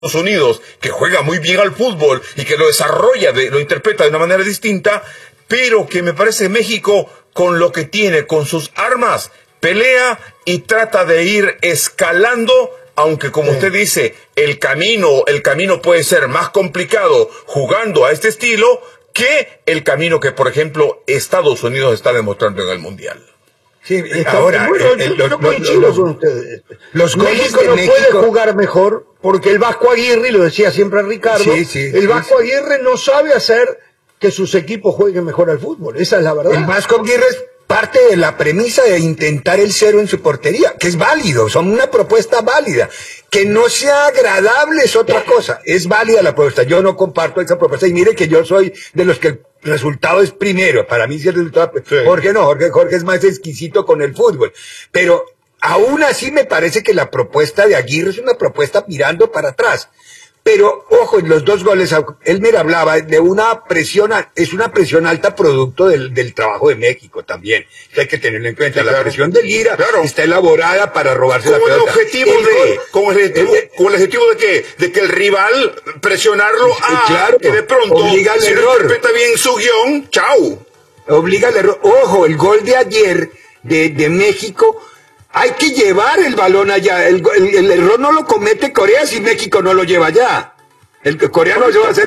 Unidos, que juega muy bien al fútbol y que lo desarrolla, lo interpreta de una manera distinta, pero que me parece México, con lo que tiene, con sus armas, pelea y trata de ir escalando, aunque como usted dice, el camino puede ser más complicado jugando a este estilo que el camino que, por ejemplo, Estados Unidos está demostrando en el Mundial. Sí, ahora, yo coincido con ustedes. Los goles México de no México puede jugar mejor porque el Vasco Aguirre, lo decía siempre Ricardo, el Vasco Aguirre no sabe hacer que sus equipos jueguen mejor al fútbol. Esa es la verdad. El Vasco Aguirre es parte de la premisa de intentar el cero en su portería, que es válido, son una propuesta válida. Que no sea agradable es otra cosa, es válida la propuesta. Yo no comparto esa propuesta y mire que yo soy de los que el resultado es primero. Para mí sí el resultado, Jorge no, Jorge es más exquisito con el fútbol. Pero aún así me parece que la propuesta de Aguirre es una propuesta mirando para atrás. Pero, ojo, en los dos goles, él me hablaba de una presión, es una presión alta producto del trabajo de México también. Hay que tenerlo en cuenta. La presión de Lira está elaborada para robarse la pelota. ¿Con el objetivo de qué? De que el rival presionarlo que de pronto, obliga al error. Interpreta bien su guión, chau. Obliga al error. Ojo, el gol de ayer de México, hay que llevar el balón allá. El error no lo comete Corea si México no lo lleva allá. El coreano lo va a hacer.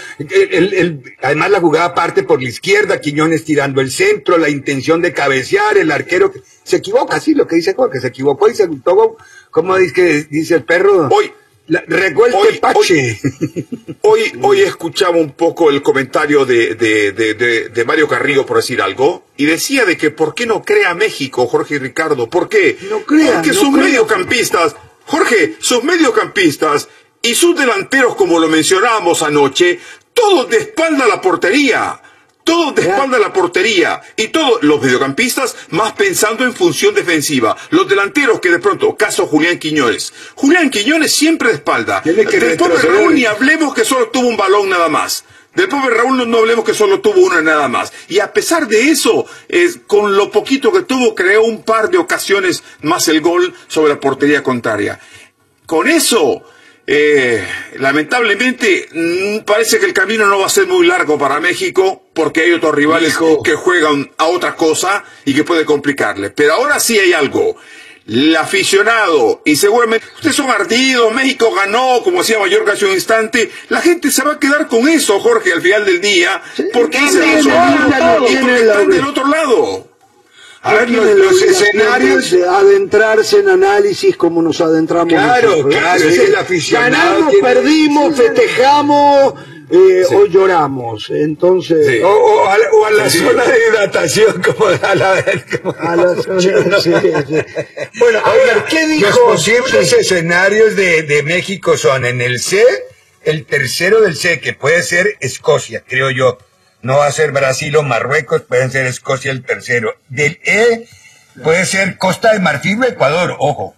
Además la jugada parte por la izquierda, Quiñones tirando el centro, la intención de cabecear, el arquero se equivoca, sí, lo que dice Jorge, se equivocó y se gustó, como dice el perro. Regó el tepache. Hoy escuchaba un poco el comentario de Mario Carrillo, por decir algo, y decía de que ¿por qué no crea México, Jorge y Ricardo? ¿Por qué? Porque sus mediocampistas, Jorge, sus mediocampistas y sus delanteros, como lo mencionábamos anoche, todos de espalda a la portería. Todos de espalda a la portería, y todos los mediocampistas más pensando en función defensiva. Los delanteros que de pronto, caso Julián Quiñones. Julián Quiñones siempre de espalda. Del pobre Raúl ni hablemos que solo tuvo un balón nada más. Del pobre Raúl no hablemos que solo tuvo una nada más. Y a pesar de eso, con lo poquito que tuvo, creó un par de ocasiones más el gol sobre la portería contraria. Con eso, lamentablemente parece que el camino no va a ser muy largo para México, porque hay otros rivales que juegan a otra cosa y que puede complicarle. Pero ahora sí hay algo. El aficionado, y seguramente ustedes son ardidos, México ganó, como decía Mayorga hace un instante, la gente se va a quedar con eso, Jorge, al final del día, porque están del otro lado. A ver, los escenarios de adentrarse en análisis como nos adentramos nosotros. Claro, es el aficionado. Ganamos, perdimos, festejamos o lloramos. Entonces, o a la zona de hidratación, como a la zona. Sí. Bueno, a ver, ¿qué dijo? Los posibles escenarios de México son en el C, el tercero del C, que puede ser Escocia, creo yo. No va a ser Brasil o Marruecos, pueden ser Escocia el tercero. Del E puede ser Costa de Marfil o Ecuador, ojo.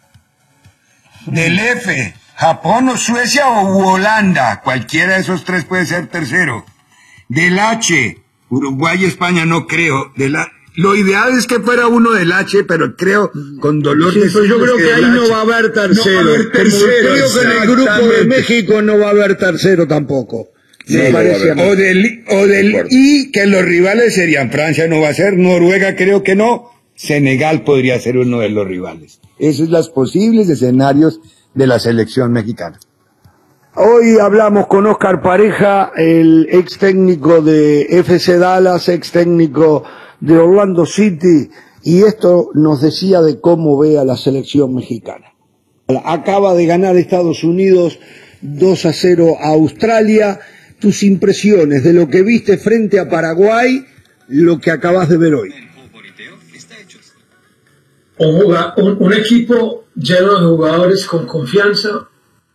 Del F, Japón o Suecia o Holanda, cualquiera de esos tres puede ser tercero. Del H, Uruguay y España no creo. Lo ideal es que fuera uno del H, pero creo con dolor de pero yo creo que ahí no va a haber tercero. No va a haber tercero. Creo que en el grupo de México no va a haber tercero tampoco. O del I, que los rivales serían Francia, no va a ser, Noruega creo que no, Senegal podría ser uno de los rivales. Esos son los posibles escenarios de la selección mexicana. Hoy hablamos con Oscar Pareja, el ex técnico de FC Dallas, ex técnico de Orlando City, y esto nos decía de cómo ve a la selección mexicana. Acaba de ganar Estados Unidos 2-0 a Australia. Tus impresiones de lo que viste frente a Paraguay, lo que acabas de ver hoy. Un equipo lleno de jugadores con confianza.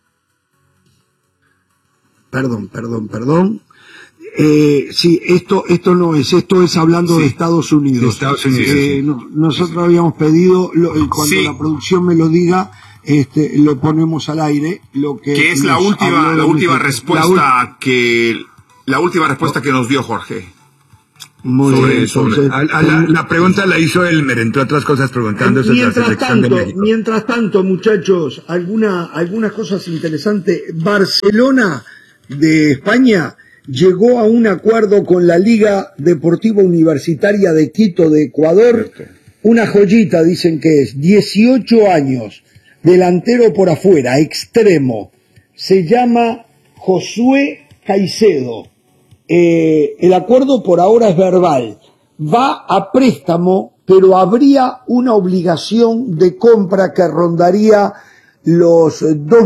Perdón. Sí, esto no es, esto es hablando de Estados Unidos. De Estados Unidos. Nosotros habíamos pedido, cuando la producción me lo diga, lo ponemos al aire, que es la última respuesta que nos dio Jorge. La pregunta la hizo Elmer, entre otras cosas, preguntando sobre la selección de México. Mientras tanto, muchachos, algunas cosas interesantes. Barcelona de España llegó a un acuerdo con la Liga Deportiva Universitaria de Quito de Ecuador. Una joyita, dicen que es 18 años, delantero por afuera, extremo. Se llama Josué Caicedo. El acuerdo por ahora es verbal. Va a préstamo, pero habría una obligación de compra que rondaría los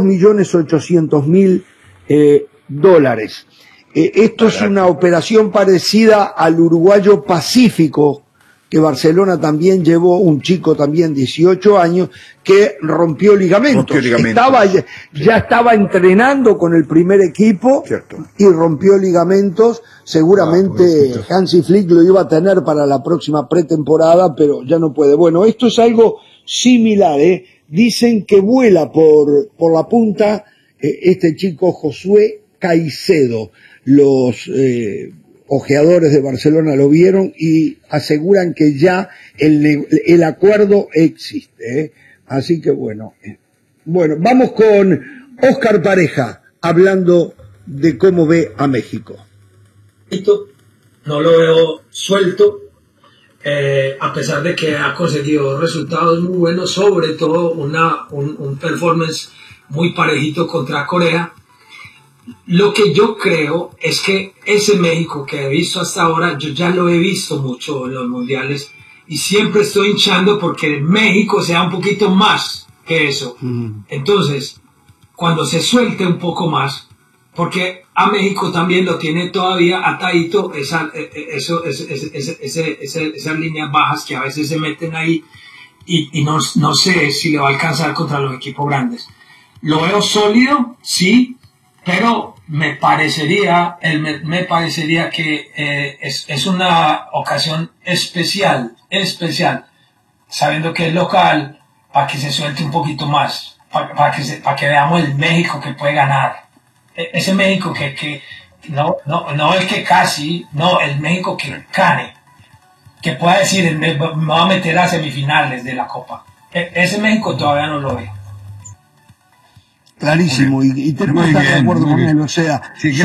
2.800.000 dólares. Esto es una operación parecida al uruguayo Pacífico, que Barcelona también llevó, un chico también 18 años, que rompió ligamentos. Ya estaba entrenando con el primer equipo. Cierto. Y rompió ligamentos. Seguramente Hansi Flick lo iba a tener para la próxima pretemporada, pero ya no puede. Bueno, esto es algo similar, ¿eh? Dicen que vuela por la punta este chico Josué Caicedo. Los ojeadores de Barcelona lo vieron y aseguran que ya el acuerdo existe, ¿eh? Así que bueno, vamos con Oscar Pareja hablando de cómo ve a México. No lo veo suelto, a pesar de que ha conseguido resultados muy buenos, sobre todo un performance muy parejito contra Corea. Lo que yo creo es que ese México que he visto hasta ahora, yo ya lo he visto mucho en los mundiales y siempre estoy hinchando porque México sea un poquito más que eso. Entonces, cuando se suelte un poco más, porque a México también lo tiene todavía atadito esas líneas bajas que a veces se meten ahí y no sé si le va a alcanzar contra los equipos grandes. Lo veo sólido, sí, pero me parecería que es una ocasión especial, sabiendo que es local, para que se suelte un poquito más, para que veamos el México que puede ganar. Ese México que no el que casi, no, el México que gane, que pueda decir, me va a meter a semifinales de la Copa. Ese México todavía no lo veo. Clarísimo, y tenemos que estar de acuerdo con él, o sea,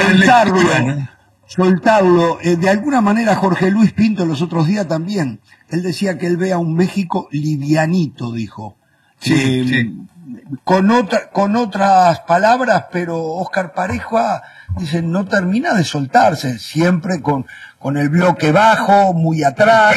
soltarlo. De alguna manera Jorge Luis Pinto los otros días también, él decía que él ve a un México livianito, dijo. Sí. Con otras palabras, pero Oscar Pareja dice, no termina de soltarse, siempre con el bloque bajo, muy atrás.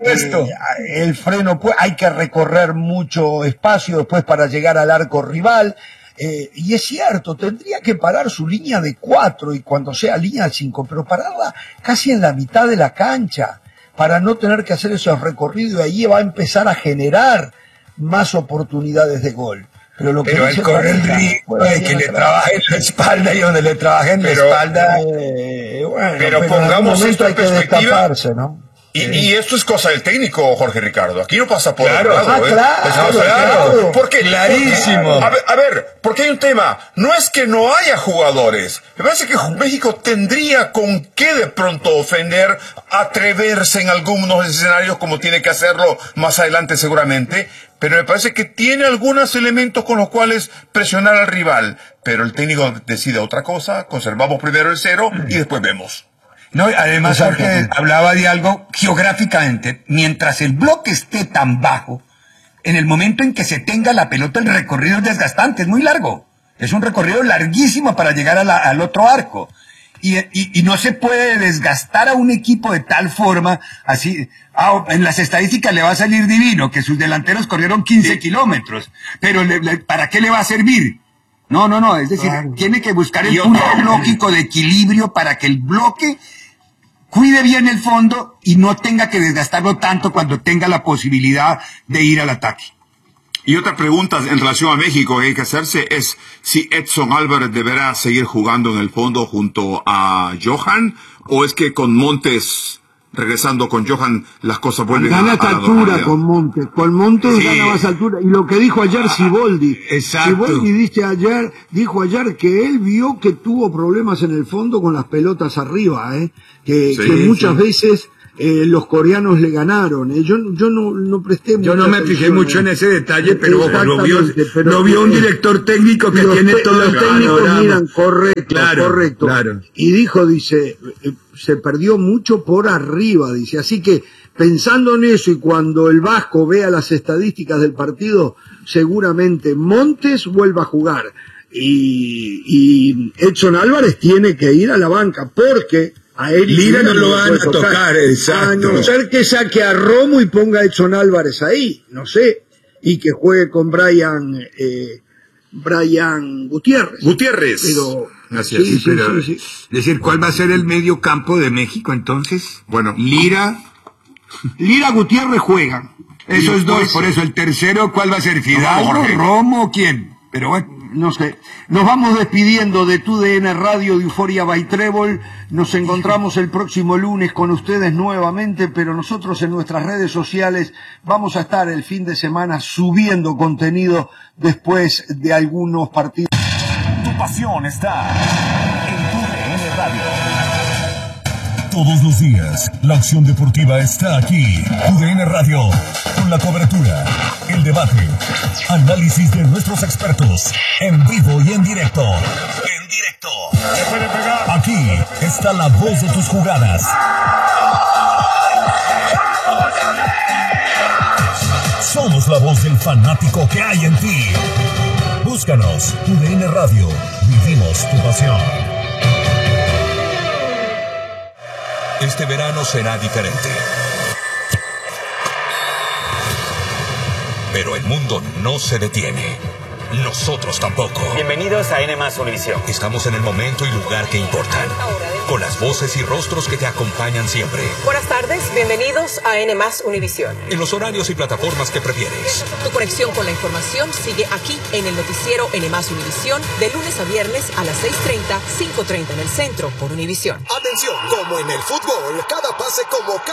El freno puesto. Hay que recorrer mucho espacio después para llegar al arco rival. Y es cierto, tendría que parar su línea de 4 y cuando sea línea de 5, pero pararla casi en la mitad de la cancha para no tener que hacer esos recorridos y ahí va a empezar a generar más oportunidades de gol. Pero él corre el riesgo de que le trabaje en la espalda y donde le trabaje en la espalda. Pero pongamos esto en perspectiva, destaparse, ¿no? Y esto es cosa del técnico, Jorge Ricardo. Aquí no pasa por claro, otro lado, claro. ¿Por qué? Clarísimo. A ver, porque hay un tema. No es que no haya jugadores. Me parece que México tendría con qué de pronto ofender, atreverse en algunos escenarios como tiene que hacerlo más adelante seguramente. Pero me parece que tiene algunos elementos con los cuales presionar al rival. Pero el técnico decide otra cosa. Conservamos primero el 0 y después vemos. No, además Jorge hablaba de algo geográficamente. Mientras el bloque esté tan bajo, en el momento en que se tenga la pelota, el recorrido es desgastante, es muy largo. Es un recorrido larguísimo para llegar al otro arco. Y no se puede desgastar a un equipo de tal forma, así, en las estadísticas le va a salir divino, que sus delanteros corrieron 15 kilómetros, pero ¿para qué le va a servir? No, es decir, tiene que buscar el punto lógico de equilibrio para que el bloque cuide bien el fondo y no tenga que desgastarlo tanto cuando tenga la posibilidad de ir al ataque. Y otra pregunta en relación a México que hay que hacerse es si Edson Álvarez deberá seguir jugando en el fondo junto a Johan, o es que con Montes, regresando con Johan, las cosas vuelven a la altura con Montes. Con Montes sí. Gana más altura. Y lo que dijo ayer Siboldi. Exacto. Siboldi dijo ayer que él vio que tuvo problemas en el fondo con las pelotas arriba, que muchas veces los coreanos le ganaron. Yo no presté mucha Yo no me fijé mucho en ese detalle, pero lo vio un director técnico que tiene todo el panorama. Los técnicos miran, correcto. Claro. Y dice, se perdió mucho por arriba, dice. Así que, pensando en eso, y cuando el Vasco vea las estadísticas del partido, seguramente Montes vuelva a jugar. Y Edson Álvarez tiene que ir a la banca, porque a Eric Lira no lo van a tocar, exacto. A no ser que saque a Romo y ponga a Edson Álvarez ahí, no sé, y que juegue con Brian Gutiérrez. Pero, así es, sí. Es decir, ¿cuál va a ser el medio campo de México entonces? Bueno, Lira, Gutiérrez juegan. Esos dos, por eso el tercero, ¿cuál va a ser? ¿Fidalgo, Romo, quién? Pero bueno, no sé. Nos vamos despidiendo de TUDN Radio de Euphoria by Trébol. Nos encontramos el próximo lunes con ustedes nuevamente, pero nosotros en nuestras redes sociales vamos a estar el fin de semana subiendo contenido después de algunos partidos. Tu pasión está en TUDN Radio. Todos los días, la acción deportiva está aquí. TUDN Radio, con la cobertura, el debate, análisis de nuestros expertos, en vivo y en directo. Aquí está la voz de tus jugadas. Somos la voz del fanático que hay en ti. Búscanos, TUDN Radio. Vivimos tu pasión. Este verano será diferente. Pero el mundo no se detiene. Nosotros tampoco. Bienvenidos a N+ Univisión. Estamos en el momento y lugar que importan. Con las voces y rostros que te acompañan siempre. Buenas tardes, bienvenidos a N+ Univisión. En los horarios y plataformas que prefieres. Tu conexión con la información sigue aquí en el noticiero N+ Univisión, de lunes a viernes a las 6:30, 5:30 en el centro por Univisión. Atención, como en el fútbol, cada pase como